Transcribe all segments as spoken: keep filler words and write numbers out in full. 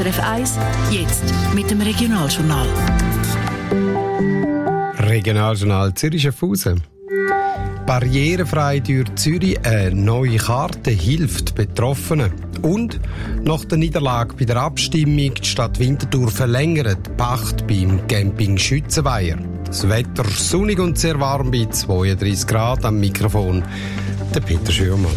S R F eins, jetzt mit dem Regionaljournal. Regionaljournal Zürich-Schaffhausen. Barrierefrei durch Zürich, eine neue Karte hilft Betroffenen. Und nach der Niederlage bei der Abstimmung die Stadt Winterthur verlängert die Pacht beim Camping Schützenweiher. Das Wetter sonnig und sehr warm bei zweiunddreissig Grad. Am Mikrofon der Peter Schürmann.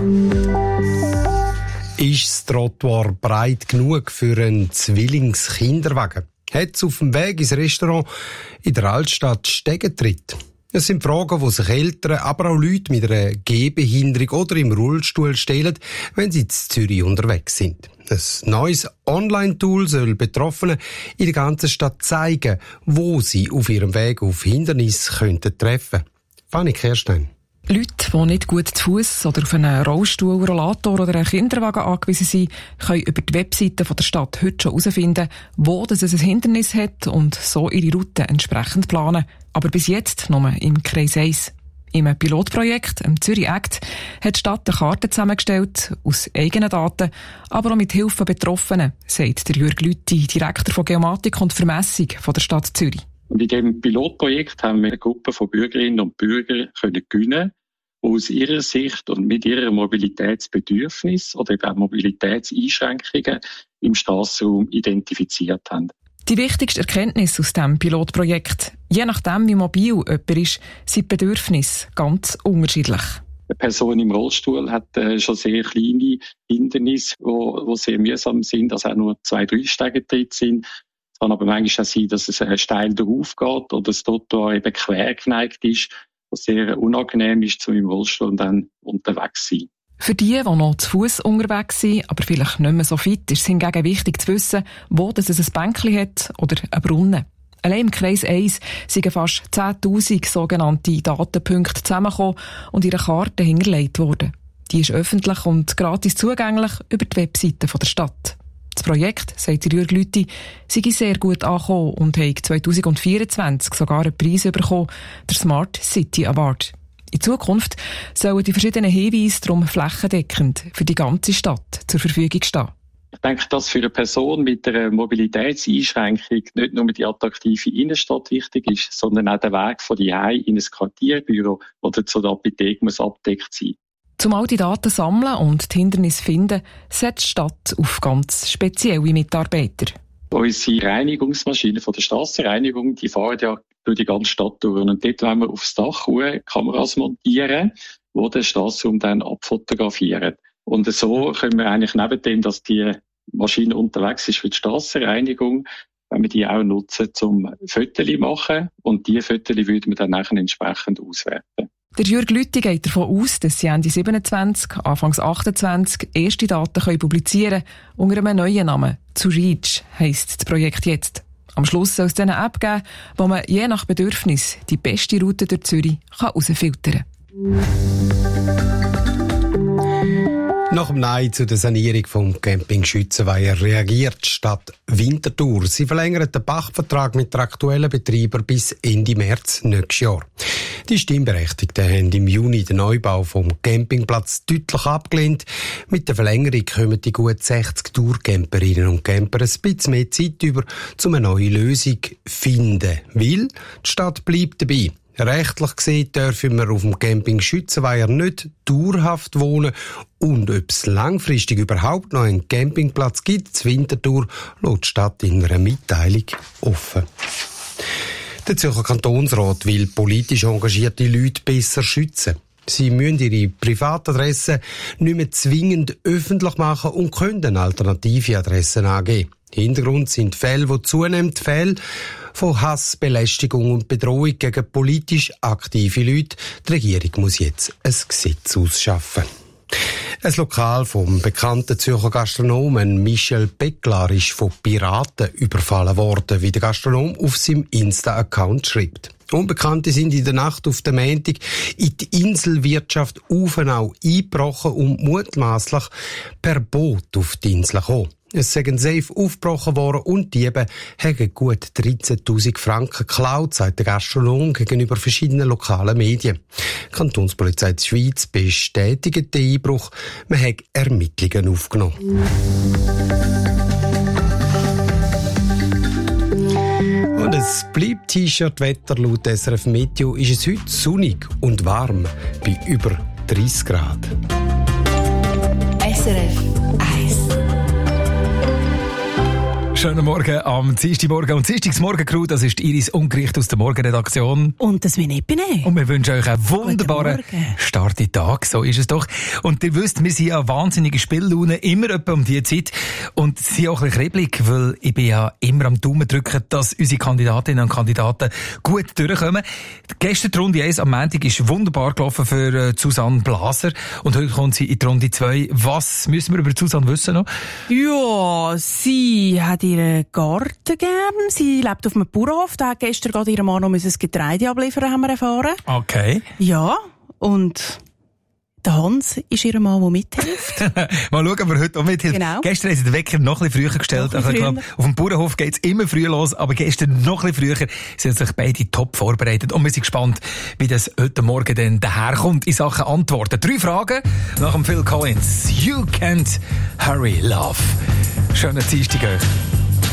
Ist das Trottoir breit genug für einen Zwillingskinderwagen? Hat es auf dem Weg ins Restaurant in der Altstadt Stegentritt? Das sind Fragen, die sich Eltern, aber auch Leute mit einer Gehbehinderung oder im Rollstuhl stellen, wenn sie in Zürich unterwegs sind. Ein neues Online-Tool soll Betroffenen in der ganzen Stadt zeigen, wo sie auf ihrem Weg auf Hindernisse könnten treffen. Fanny Kerstein. Leute, die nicht gut zu Fuss oder auf einen Rollstuhl, Rollator oder einen Kinderwagen angewiesen sind, können über die Webseite der Stadt heute schon herausfinden, wo es ein Hindernis hat und so ihre Route entsprechend planen. Aber bis jetzt nur im Kreis eins. Im Pilotprojekt, im Zürich Act, hat die Stadt eine Karte zusammengestellt, aus eigenen Daten, aber auch mit Hilfe von Betroffenen, sagt der Jürg Lüthi, Direktor von Geomatik und Vermessung von der Stadt Zürich. Und in diesem Pilotprojekt haben wir eine Gruppe von Bürgerinnen und Bürgern können gewinnen, die aus ihrer Sicht und mit ihrem Mobilitätsbedürfnis oder eben auch Mobilitätseinschränkungen im Strassenraum identifiziert haben. Die wichtigste Erkenntnis aus diesem Pilotprojekt: Je nachdem, wie mobil jemand ist, sind die Bedürfnisse ganz unterschiedlich. Eine Person im Rollstuhl hat äh, schon sehr kleine Hindernisse, die sehr mühsam sind, also auch nur zwei, drei Stegentritte sind. Es kann aber manchmal auch sein, dass es äh, steil darauf geht oder das Trottoir eben quer geneigt ist, was sehr unangenehm ist, zu im Rollstuhl dann unterwegs zu sein. Für die, die noch zu Fuss unterwegs sind, aber vielleicht nicht mehr so fit, ist es hingegen wichtig zu wissen, wo es ein Bänkchen hat oder einen Brunnen. Allein im Kreis eins sind fast zehntausend sogenannte Datenpunkte zusammengekommen und ihre Karte hinterlegt worden. Die ist öffentlich und gratis zugänglich über die Webseite der Stadt. Das Projekt, sagt Jürg Lüthi, sei sehr gut angekommen und hat zwanzig vierundzwanzig sogar einen Preis bekommen, der Smart City Award. In Zukunft sollen die verschiedenen Hinweise darum flächendeckend für die ganze Stadt zur Verfügung stehen. Ich denke, dass für eine Person mit einer Mobilitätseinschränkung nicht nur die attraktive Innenstadt wichtig ist, sondern auch der Weg von die Hause in ein Quartierbüro oder zur Apotheke muss abgedeckt sein. Um all die Daten sammeln und die Hindernisse finden, setzt die Stadt auf ganz spezielle Mitarbeiter. Unsere Reinigungsmaschinen von der Strassenreinigung, die fahren ja durch die ganze Stadt durch. Und dort wollen wir aufs Dach Kameras montieren, die den Strassenraum dann abfotografieren. Und so können wir eigentlich neben dem, dass die Maschine unterwegs ist für die Strassenreinigung, wenn wir die auch nutzen zum Fotos machen. Und diese Fotos würden wir dann nachher entsprechend auswerten. Der Jürg Lüthi geht davon aus, dass sie Ende siebenundzwanzig, Anfangs achtundzwanzig erste Daten können publizieren können unter einem neuen Namen. «Zu Reach» heisst das Projekt jetzt. Am Schluss soll es eine App geben, wo man je nach Bedürfnis die beste Route durch Zürich herausfiltern kann. Nach dem Nein zu der Sanierung vom Camping Schützenweiher reagiert die Stadt Winterthur. Sie verlängert den Pachtvertrag mit der aktuellen Betreiber bis Ende März nächstes Jahr. Die Stimmberechtigten haben im Juni den Neubau vom Campingplatz deutlich abgelehnt. Mit der Verlängerung kommen die gut sechzig Tourcamperinnen und Camper ein bisschen mehr Zeit über, um eine neue Lösung zu finden. Weil die Stadt bleibt dabei. Rechtlich gesehen dürfen wir auf dem Camping Schützenweiher nicht dauerhaft wohnen und ob es langfristig überhaupt noch einen Campingplatz gibt, zur Winterthur, lässt die Stadt in einer Mitteilung offen. Der Zürcher Kantonsrat will politisch engagierte Leute besser schützen. Sie müssen ihre Privatadressen nicht mehr zwingend öffentlich machen und können alternative Adressen angeben. Hintergrund sind Fälle, die zunehmend Fälle von Hass, Belästigung und Bedrohung gegen politisch aktive Leute. Die Regierung muss jetzt ein Gesetz ausschaffen. Ein Lokal vom bekannten Zürcher Gastronomen Michel Becklar ist von Piraten überfallen worden, wie der Gastronom auf seinem Insta-Account schreibt. Unbekannte sind in der Nacht auf den Montag in die Inselwirtschaft Uvenau eingebrochen und mutmaßlich per Boot auf die Insel gekommen. Es seien Safe aufgebrochen worden und die Diebe haben gut dreizehntausend Franken geklaut, sagt der Gastronom gegenüber verschiedenen lokalen Medien. Die Kantonspolizei der Schweiz bestätigt den Einbruch. Man hat Ermittlungen aufgenommen. Es bleibt T-Shirt-Wetter. Laut S R F Meteo ist es heute sonnig und warm bei über dreißig Grad. S R F eins. Schönen Morgen am Dienstagmorgen. Und Dienstagsmorgen-Crew, das ist Iris Ungericht aus der Morgenredaktion. Und das bin ich. Und wir wünschen euch einen wunderbaren Start in den Tag. So ist es doch. Und ihr wisst, wir sind ja wahnsinnige Spiellaune, immer etwa um diese Zeit. Und sie sind auch ein bisschen kribbelig, weil ich bin ja immer am Daumen drücken, dass unsere Kandidatinnen und Kandidaten gut durchkommen. Gestern die Runde eins am Montag ist wunderbar gelaufen für Susanne Blaser. Und heute kommt sie in die Runde zwei. Was müssen wir über Susanne wissen noch? Ja, sie hat ihren Garten gern. Sie lebt auf einem Bauernhof. Da hat gestern gerade ihr Mann noch das Getreide abliefern, haben wir erfahren. Okay. Ja, und der Hans ist ihr Mann, der mithilft. Mal schauen, ob er heute auch mithilft. Genau. Gestern haben sie den Wecker noch ein bisschen früher gestellt. Noch ein Also, ich glaube, auf dem Bauernhof geht es immer früh los, aber gestern noch ein bisschen früher. Sie haben sich beide top vorbereitet. Und wir sind gespannt, wie das heute Morgen dann daherkommt in Sachen Antworten. Drei Fragen nach dem Phil Collins. You can't hurry, love. Schönen Dienstag euch.